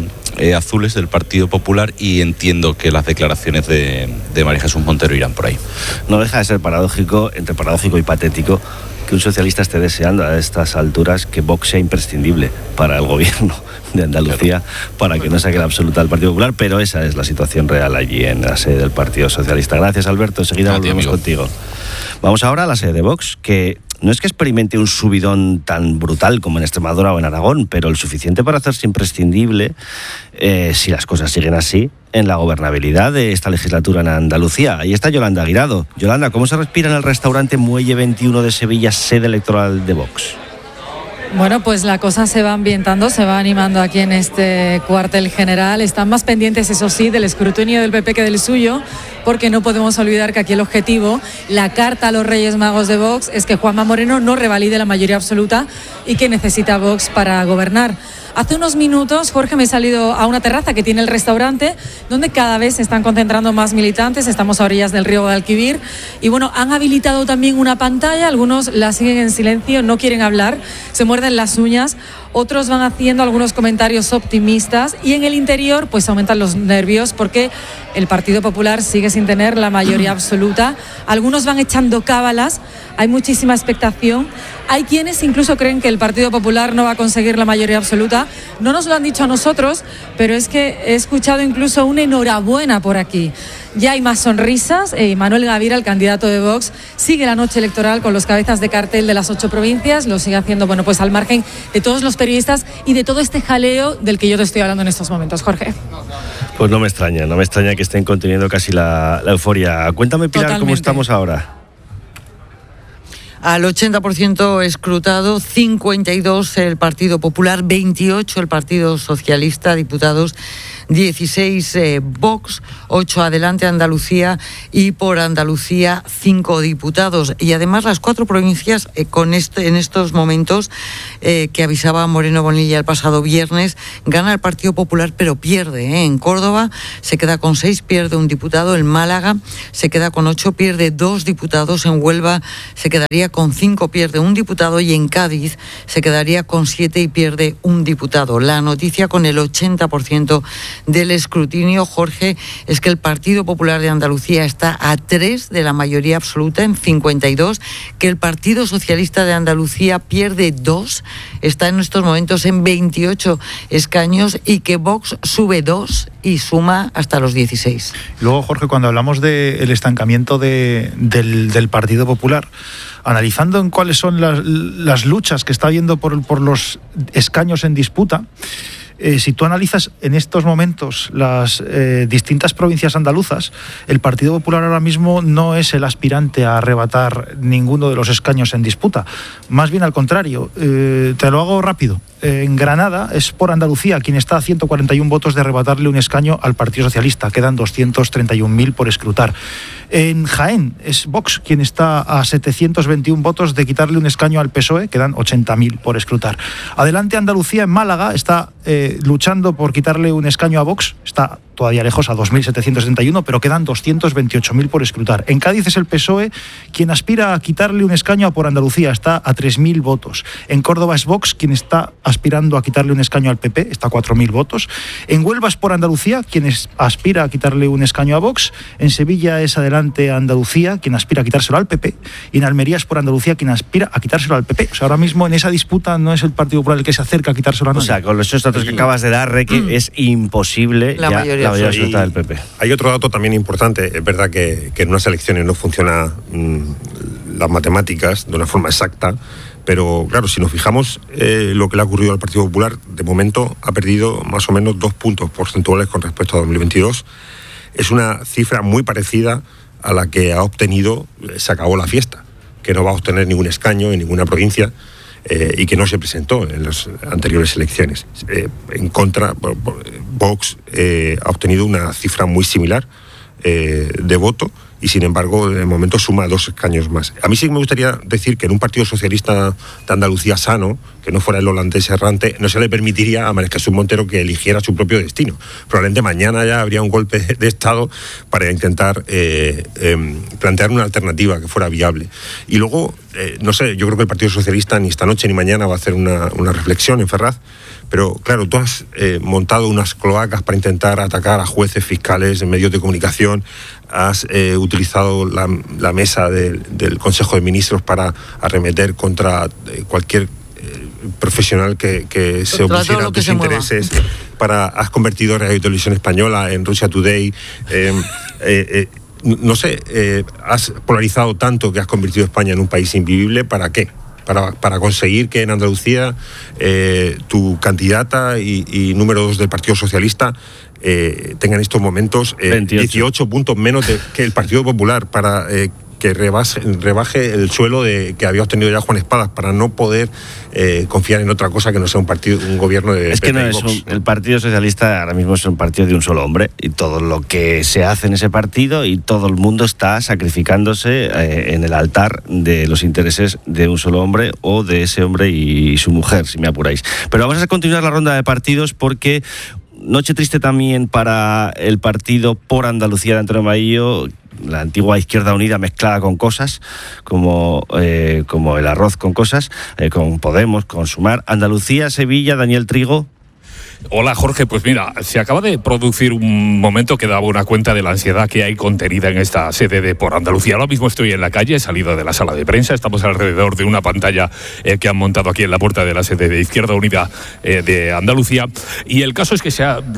S13: azules del Partido Popular, y entiendo que las declaraciones de María Jesús Montero irán por ahí.
S11: No deja de ser paradójico, entre paradójico y patético, que un socialista esté deseando a estas alturas que Vox sea imprescindible para el gobierno de Andalucía, para que no saque la absoluta del Partido Popular, pero esa es la situación real allí en la sede del Partido Socialista. Gracias, Alberto. Enseguida volvemos contigo. Vamos ahora a la sede de Vox, que no es que experimente un subidón tan brutal como en Extremadura o en Aragón, pero el suficiente para hacerse imprescindible, si las cosas siguen así, en la gobernabilidad de esta legislatura en Andalucía. Ahí está Yolanda Guirado. Yolanda, ¿cómo se respira en el restaurante Muelle 21 de Sevilla, sede electoral de Vox?
S14: Bueno, pues la cosa se va ambientando, se va animando aquí en este cuartel general. Están más pendientes, eso sí, del escrutinio del PP que del suyo, porque no podemos olvidar que aquí el objetivo, la carta a los Reyes Magos de Vox, es que Juanma Moreno no revalide la mayoría absoluta y que necesita Vox para gobernar. Hace unos minutos, Jorge, me he salido a una terraza que tiene el restaurante, donde cada vez se están concentrando más militantes. Estamos a orillas del río Guadalquivir y bueno, han habilitado también una pantalla. Algunos la siguen en silencio, no quieren hablar, se muerden las uñas. otros van haciendo algunos comentarios optimistas y en el interior pues aumentan los nervios porque el Partido Popular sigue sin tener la mayoría absoluta. Algunos van echando cábalas, hay muchísima expectación. Hay quienes incluso creen que el Partido Popular no va a conseguir la mayoría absoluta. No nos lo han dicho a nosotros, pero es que he escuchado incluso una enhorabuena por aquí. Ya hay más sonrisas. Manuel Gavira, el candidato de Vox, sigue la noche electoral con los cabezas de cartel de las 8 provincias. Lo sigue haciendo, bueno, pues al margen de todos los periodistas y de todo este jaleo del que yo te estoy hablando en estos momentos. Jorge.
S11: Pues no me extraña que estén conteniendo casi la euforia. Cuéntame, Pilar,
S14: Totalmente.
S11: ¿cómo estamos ahora?
S12: Al 80% escrutado, 52 el Partido Popular, 28 el Partido Socialista, diputados 16 Vox, 8 Adelante Andalucía y por Andalucía 5 diputados. Y además las 4 provincias en estos momentos que avisaba Moreno Bonilla el pasado viernes, gana el Partido Popular pero pierde. En Córdoba se queda con 6, pierde un diputado. En Málaga se queda con 8, pierde 2 diputados. En Huelva se quedaría con 5, pierde un diputado. Y en Cádiz se quedaría con 7 y pierde un diputado. La noticia con el 80% del escrutinio, Jorge, es que el Partido Popular de Andalucía está a 3 de la mayoría absoluta, en 52, que el Partido Socialista de Andalucía pierde 2, está en estos momentos en 28 escaños y que Vox sube 2 y suma hasta los 16.
S15: Luego, Jorge, cuando hablamos del estancamiento del Partido Popular, analizando en cuáles son las luchas que está habiendo por los escaños en disputa, si tú analizas en estos momentos las distintas provincias andaluzas, el Partido Popular ahora mismo no es el aspirante a arrebatar ninguno de los escaños en disputa. Más bien al contrario. Te lo hago rápido. En Granada es por Andalucía quien está a 141 votos de arrebatarle un escaño al Partido Socialista. Quedan 231.000 por escrutar. En Jaén es Vox quien está a 721 votos de quitarle un escaño al PSOE. Quedan 80.000 por escrutar. Adelante Andalucía en Málaga está luchando por quitarle un escaño a Vox. Está todavía lejos, a 2.771, pero quedan 228.000 por escrutar. En Cádiz es el PSOE quien aspira a quitarle un escaño a Por Andalucía, está a 3.000 votos. En Córdoba es Vox quien está aspirando a quitarle un escaño al PP, está a 4.000 votos. En Huelva es Por Andalucía quien aspira a quitarle un escaño a Vox. En Sevilla es Adelante Andalucía quien aspira a quitárselo al PP. Y en Almería es Por Andalucía quien aspira a quitárselo al PP. O sea, ahora mismo en esa disputa no es el Partido Popular el que se acerca a quitárselo a nadie.
S11: O sea, con esos datos que acabas de dar, Reque, es imposible la mayoría absoluta del PP.
S16: Hay otro dato también importante. Es verdad que en unas elecciones no funciona las matemáticas de una forma exacta, pero claro, si nos fijamos lo que le ha ocurrido al Partido Popular, de momento ha perdido más o menos 2 puntos porcentuales con respecto a 2022. Es una cifra muy parecida a la que ha obtenido Se Acabó la Fiesta, que no va a obtener ningún escaño en ninguna provincia y que no se presentó en las anteriores elecciones. En contra, Vox ha obtenido una cifra muy similar de voto y sin embargo de momento suma 2 escaños más. A mí sí me gustaría decir que en un Partido Socialista de Andalucía sano, que no fuera el holandés errante, no se le permitiría a María Jesús Montero que eligiera su propio destino. Probablemente mañana ya habría un golpe de Estado para intentar plantear una alternativa que fuera viable. Y luego, no sé, yo creo que el Partido Socialista ni esta noche ni mañana va a hacer una reflexión en Ferraz, pero claro, tú has montado unas cloacas para intentar atacar a jueces, fiscales, medios de comunicación, has utilizado la mesa del Consejo de Ministros para arremeter contra cualquier profesional que se opusiera a tus intereses, has convertido Radio y Televisión Española en Russia Today, no sé, has polarizado tanto que has convertido a España en un país invivible. ¿Para qué? Para conseguir que en Andalucía tu candidata y número 2 del Partido Socialista tenga en estos momentos 18 puntos menos que el Partido Popular, para que rebaje el suelo que había obtenido ya Juan Espadas, para no poder confiar en otra cosa que no sea un gobierno de...
S11: Es que no es el Partido Socialista ahora mismo es un partido de un solo hombre, y todo lo que se hace en ese partido y todo el mundo está sacrificándose en el altar de los intereses de un solo hombre o de ese hombre y su mujer, si me apuráis. Pero vamos a continuar la ronda de partidos porque... Noche triste también para el partido Por Andalucía de Antonio Maillo, la antigua Izquierda Unida mezclada con cosas, como el arroz con cosas, con Podemos, con Sumar. Andalucía, Sevilla, Daniel Trigo.
S17: Hola Jorge, pues mira, se acaba de producir un momento que daba una cuenta de la ansiedad que hay contenida en esta sede de Por Andalucía. Ahora mismo estoy en la calle, he salido de la sala de prensa, estamos alrededor de una pantalla que han montado aquí en la puerta de la sede de Izquierda Unida de Andalucía, y el caso es que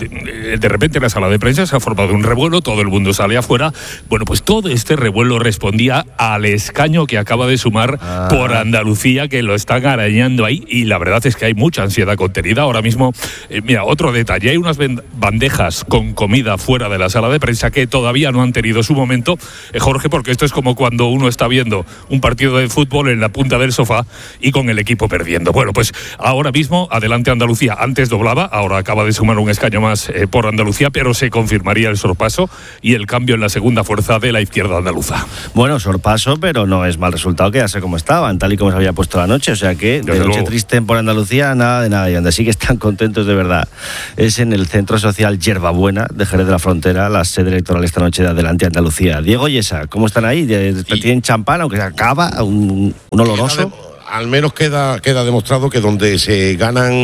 S17: de repente en la sala de prensa se ha formado un revuelo, todo el mundo sale afuera. Bueno, pues todo este revuelo respondía al escaño que acaba de sumar Por Andalucía, que lo están arañando ahí, y la verdad es que hay mucha ansiedad contenida ahora mismo. Mira, otro detalle, hay unas bandejas con comida fuera de la sala de prensa que todavía no han tenido su momento, Jorge, porque esto es como cuando uno está viendo un partido de fútbol en la punta del sofá y con el equipo perdiendo. Bueno, pues ahora mismo, adelante Andalucía. Antes doblaba, ahora acaba de sumar un escaño más Por Andalucía, pero se confirmaría el sorpaso y el cambio en la segunda fuerza de la izquierda andaluza.
S11: Bueno, sorpaso, pero no es mal resultado quedarse como estaban, tal y como se había puesto la noche, o sea que de noche triste en Por Andalucía, nada de nada, y donde sí que están contentos de verdad es en el Centro Social Yerbabuena de Jerez de la Frontera, la sede electoral esta noche de Adelante Andalucía. Diego Yesa, ¿cómo están ahí? ¿Tienen champán, aunque se acaba, un oloroso?
S18: Al menos queda demostrado que donde se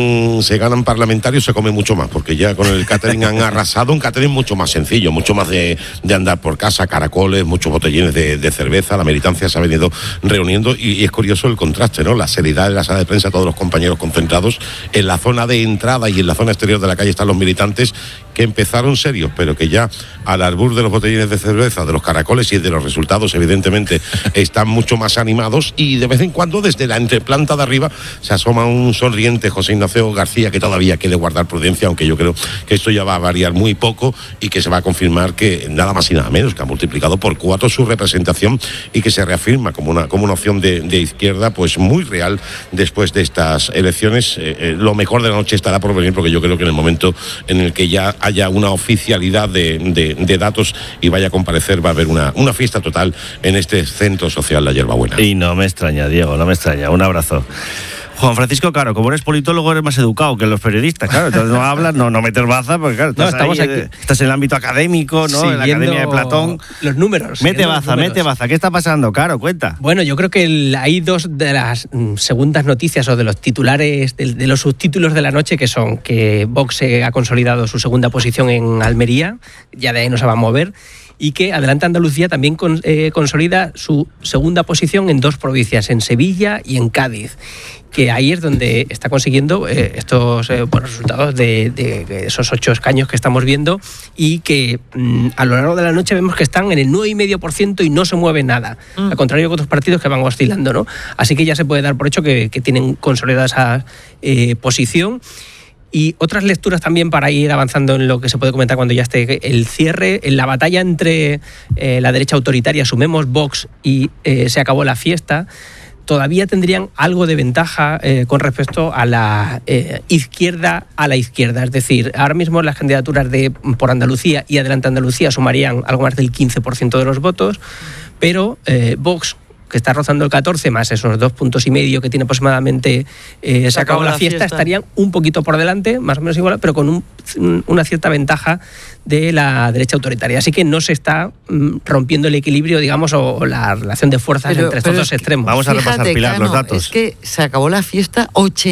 S18: ganan parlamentarios se come mucho más, porque ya con el catering han arrasado. Un catering mucho más sencillo, mucho más de andar por casa, caracoles, muchos botellines de cerveza. La militancia se ha venido reuniendo y es curioso el contraste, ¿no? La seriedad de la sala de prensa, todos los compañeros concentrados. En la zona de entrada y en la zona exterior de la calle están los militantes que empezaron serios, pero que ya al albur de los botellines de cerveza, de los caracoles y de los resultados, evidentemente, están mucho más animados, y de vez en cuando desde la entreplanta de arriba se asoma un sonriente José Ignacio García, que todavía quiere guardar prudencia, aunque yo creo que esto ya va a variar muy poco y que se va a confirmar que nada más y nada menos que ha multiplicado por 4 su representación y que se reafirma como una opción de izquierda pues muy real después de estas elecciones. Lo mejor de la noche estará por venir, porque yo creo que en el momento en el que ya haya una oficialidad de datos y vaya a comparecer, va a haber una fiesta total en este Centro Social La Yerbabuena.
S11: Y no me extraña, Diego, no me extraña. Un abrazo. Juan Francisco, claro, como eres politólogo eres más educado que los periodistas, claro, entonces no hablas, no metes baza, porque claro, estás en el ámbito académico, ¿no? En la Academia de Platón.
S19: Los números.
S11: Mete baza, ¿qué está pasando? Claro, cuenta.
S19: Bueno, yo creo que hay dos de las segundas noticias o de los titulares, de los subtítulos de la noche, que son que Vox ha consolidado su segunda posición en Almería, ya de ahí no se va a mover, y que Adelante Andalucía también consolida su segunda posición en 2 provincias, en Sevilla y en Cádiz, que ahí es donde está consiguiendo estos buenos resultados de esos 8 escaños que estamos viendo, y que a lo largo de la noche vemos que están en el 9,5% y no se mueve nada, al contrario que otros partidos que van oscilando, ¿no? Así que ya se puede dar por hecho que tienen consolidada esa posición. Y otras lecturas también para ir avanzando en lo que se puede comentar cuando ya esté el cierre, en la batalla entre la derecha autoritaria, sumemos Vox y Se acabó la fiesta, todavía tendrían algo de ventaja con respecto a la izquierda a la izquierda. Es decir, ahora mismo las candidaturas de Por Andalucía y Adelante Andalucía sumarían algo más del 15% de los votos, pero Vox, que está rozando el 14, más esos 2,5 puntos que tiene aproximadamente Se acabó la fiesta, estarían un poquito por delante, más o menos igual, pero con una cierta ventaja de la derecha autoritaria. Así que no se está rompiendo el equilibrio, digamos, o la relación de fuerzas entre estos dos extremos.
S11: Vamos a repasar, Pilar, los datos.
S12: Es que Se acabó la fiesta,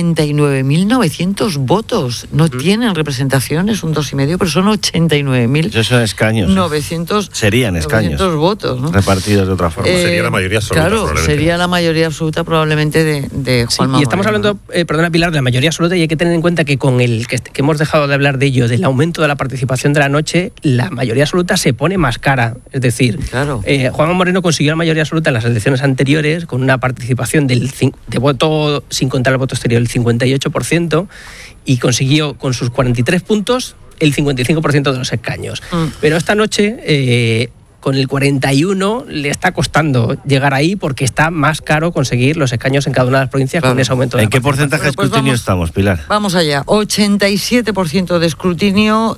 S12: 89.900 votos. No tienen representación, es un 2,5, pero son 89.000.
S11: Esos son escaños.
S12: 900
S11: serían escaños.
S12: 900 votos, ¿no?
S11: Repartidos de otra forma.
S18: Sería la mayoría absoluta.
S12: Claro, sería la mayoría absoluta probablemente de Juanma Moreno.
S19: Y estamos hablando, perdona Pilar, de la mayoría absoluta, y hay que tener en cuenta que con el que hemos dejado de hablar de ello, del aumento de la participación de la noche, la mayoría absoluta se pone más cara. Es decir, Juanma Moreno consiguió la mayoría absoluta en las elecciones anteriores con una participación de voto, sin contar el voto exterior, el 58%, y consiguió con sus 43 puntos el 55% de los escaños. Pero esta noche con el 41 le está costando llegar ahí, porque está más caro conseguir los escaños en cada una de las provincias con ese aumento de
S11: ¿En qué porcentaje de escrutinio estamos, Pilar?
S12: Vamos allá, 87% de escrutinio,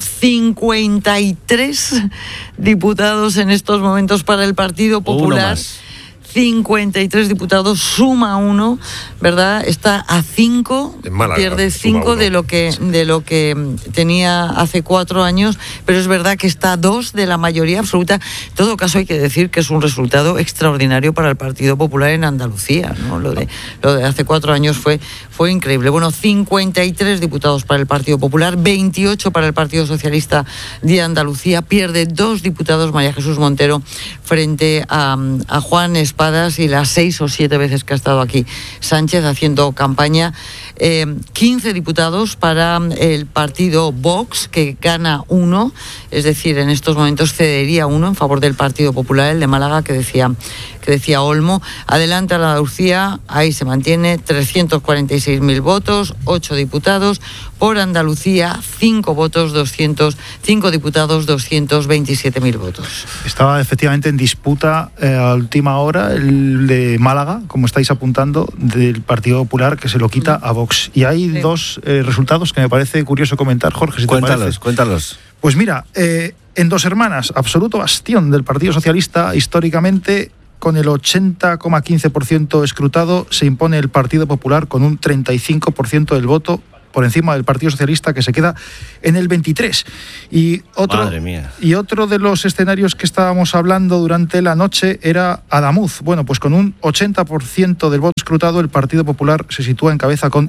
S12: 53 diputados en estos momentos para el Partido Popular. 53 diputados, suma 1, ¿verdad? Está a 5, pierde 5 de lo que tenía hace 4 años, pero es verdad que está a 2 de la mayoría absoluta. En todo caso, hay que decir que es un resultado extraordinario para el Partido Popular en Andalucía, ¿no? Lo de hace 4 años fue increíble. Bueno, 53 diputados para el Partido Popular, 28 para el Partido Socialista de Andalucía, pierde 2 diputados María Jesús Montero frente a Juan Espadas y las 6 o 7 veces que ha estado aquí Sánchez haciendo campaña. 15 diputados para el partido Vox, que gana 1, es decir, en estos momentos cedería 1 en favor del Partido Popular, el de Málaga que decía Olmo. Adelante a la Andalucía, ahí se mantiene, 346.000 votos, 8 diputados. Por Andalucía, 5 diputados, 227.000 votos.
S15: Estaba efectivamente en disputa a última hora el de Málaga, como estáis apuntando, del Partido Popular, que se lo quita a Vox. Y hay 2 resultados que me parece curioso comentar, Jorge, si te parece.
S11: Cuéntalos.
S15: Pues mira, en Dos Hermanas, absoluto bastión del Partido Socialista, históricamente, con el 80,15% escrutado, se impone el Partido Popular con un 35% del voto, por encima del Partido Socialista, que se queda en el 23%.
S11: Madre mía.
S15: Y otro de los escenarios que estábamos hablando durante la noche era Adamuz. Bueno, pues con un 80% del voto escrutado, el Partido Popular se sitúa en cabeza con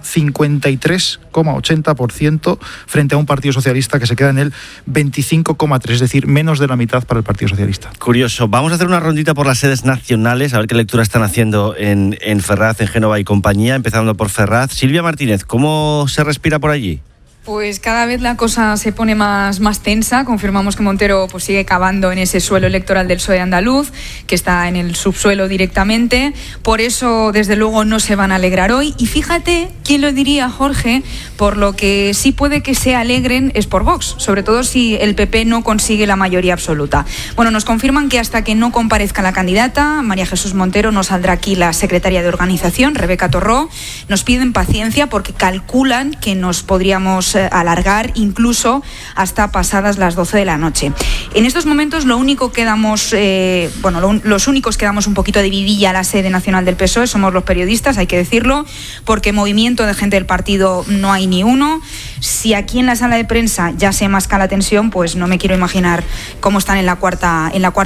S15: 53,80% frente a un Partido Socialista que se queda en el 25,3%, es decir, menos de la mitad para el Partido Socialista.
S11: Curioso. Vamos a hacer una rondita por las sedes nacionales, a ver qué lectura están haciendo en Ferraz, en Génova y compañía, empezando por Ferraz. Silvia Martínez, ¿cómo se respira por allí?
S1: Pues cada vez la cosa se pone más tensa. Confirmamos que Montero pues sigue cavando en ese suelo electoral del PSOE andaluz, que está en el subsuelo directamente. Por eso, desde luego, no se van a alegrar hoy. Y fíjate, ¿quién lo diría, Jorge? Por lo que sí puede que se alegren es por Vox, sobre todo si el PP no consigue la mayoría absoluta. Bueno, nos confirman que hasta que no comparezca la candidata, María Jesús Montero, no saldrá aquí la secretaria de organización, Rebeca Torró. Nos piden paciencia porque calculan que nos podríamos alargar incluso hasta pasadas las 12 de la noche. En estos momentos los únicos que damos un poquito de vidilla a la sede nacional del PSOE somos los periodistas, hay que decirlo, porque movimiento de gente del partido no hay ni uno. Si aquí en la sala de prensa ya se masca la tensión, pues no me quiero imaginar cómo están en la cuarta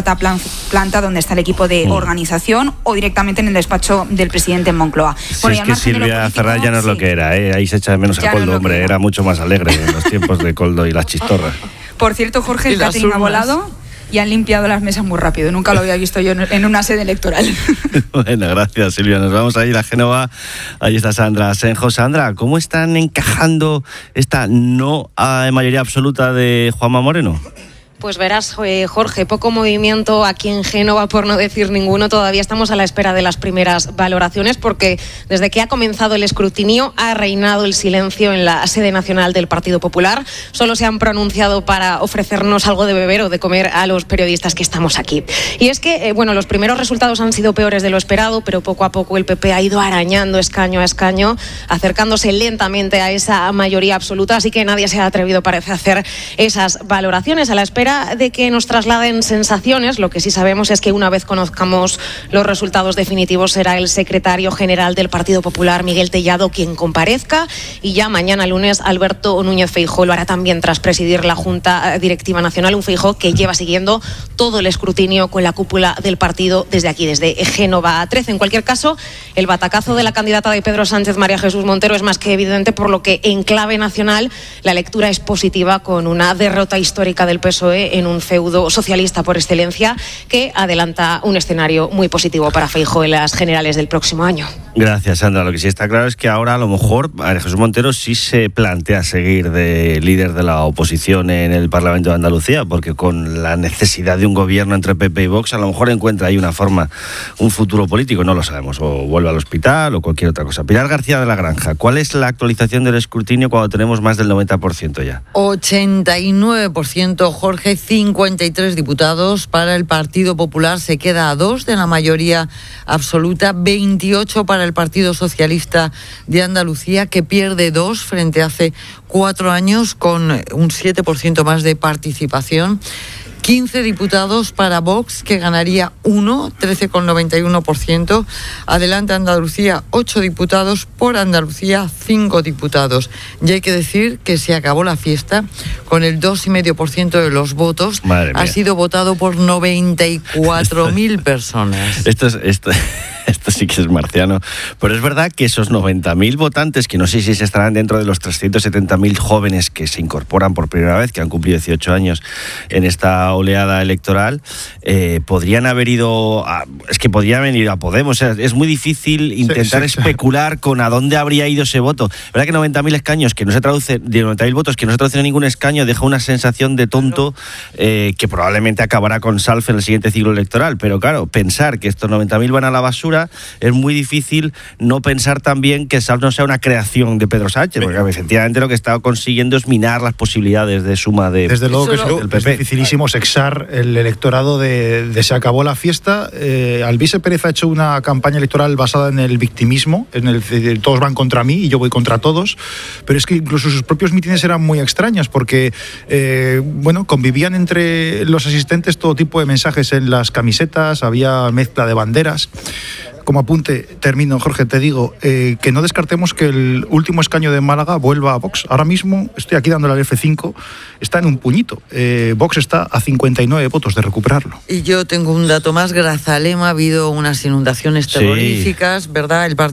S1: planta donde está el equipo de organización, o directamente en el despacho del presidente en Moncloa.
S11: Sí, es que Silvia Ferraz ya no es lo que era, ¿eh? Ahí se echa de menos a Coldo, hombre, era mucho más alegre en los tiempos de Coldo y las chistorras.
S1: Por cierto, Jorge, el catering ha volado y han limpiado las mesas muy rápido. Nunca lo había visto yo en una sede electoral.
S11: Bueno, gracias, Silvia. Nos vamos a ir a Génova. Ahí está Sandra Senjo. Sandra, ¿cómo están encajando esta no mayoría absoluta de Juanma Moreno?
S8: Pues verás, Jorge, poco movimiento aquí en Génova, por no decir ninguno. Todavía estamos a la espera de las primeras valoraciones porque desde que ha comenzado el escrutinio ha reinado el silencio en la sede nacional del Partido Popular. Solo se han pronunciado para ofrecernos algo de beber o de comer a los periodistas que estamos aquí. Y es que, los primeros resultados han sido peores de lo esperado, pero poco a poco el PP ha ido arañando escaño a escaño, acercándose lentamente a esa mayoría absoluta, así que nadie se ha atrevido, parece, a hacer esas valoraciones a la espera de que nos trasladen sensaciones. Lo que sí sabemos es que una vez conozcamos los resultados definitivos será el secretario general del Partido Popular, Miguel Tellado, quien comparezca, y ya mañana lunes Alberto Núñez Feijóo lo hará también tras presidir la Junta Directiva Nacional, un Feijóo que lleva siguiendo todo el escrutinio con la cúpula del partido desde aquí, desde Génova 13. En cualquier caso, el batacazo de la candidata de Pedro Sánchez, María Jesús Montero, es más que evidente, por lo que en clave nacional la lectura es positiva, con una derrota histórica del PSOE en un feudo socialista por excelencia que adelanta un escenario muy positivo para Feijóo en las generales del próximo año.
S11: Gracias, Sandra. Lo que sí está claro es que ahora a lo mejor María Jesús Montero sí se plantea seguir de líder de la oposición en el Parlamento de Andalucía, porque con la necesidad de un gobierno entre PP y Vox a lo mejor encuentra ahí una forma, un futuro político, no lo sabemos, o vuelve al hospital o cualquier otra cosa. Pilar García de la Granja, ¿cuál es la actualización del escrutinio cuando tenemos más del 90% ya?
S12: 89%, Jorge. 53 diputados para el Partido Popular, se queda a 2 de la mayoría absoluta, 28 para el Partido Socialista de Andalucía, que pierde 2 frente a hace 4 años, con un 7% más de participación. 15 diputados para Vox, que ganaría 1, 13,91%. Adelante Andalucía, 8 diputados. Por Andalucía, 5 diputados. Y hay que decir que se acabó la fiesta con el 2,5% de los votos. Ha sido votado por 94.000 personas.
S11: Esto sí que es marciano. Pero es verdad que esos 90.000 votantes, que no sé si se estarán dentro de los 370.000 jóvenes que se incorporan por primera vez, que han cumplido 18 años en esta oleada electoral, podrían haber ido podrían haber ido a Podemos. O sea, es muy difícil intentar especular con a dónde habría ido ese voto. ¿Verdad que 90.000 escaños que no se traducen, de 90.000 votos que no se traducen en ningún escaño, deja una sensación de tonto que probablemente acabará con Salf en el siguiente ciclo electoral? Pero claro, pensar que estos 90.000 van a la basura, es muy difícil no pensar también que Salf no sea una creación de Pedro Sánchez, porque efectivamente lo que está consiguiendo es minar las posibilidades de suma de...
S15: Desde luego que es dificilísimo sexar el electorado de se acabó la fiesta. Alvise Pérez ha hecho una campaña electoral basada en el victimismo, en el todos van contra mí y yo voy contra todos, pero es que incluso sus propios mítines eran muy extraños porque convivían entre los asistentes todo tipo de mensajes en las camisetas, había mezcla de banderas. Como apunte, termino, Jorge, te digo, que no descartemos que el último escaño de Málaga vuelva a Vox. Ahora mismo estoy aquí dándole al F5, está en un puñito. Vox está a 59 votos de recuperarlo.
S12: Y yo tengo un dato más, Grazalema, ha habido unas inundaciones terroríficas, ¿verdad? El partido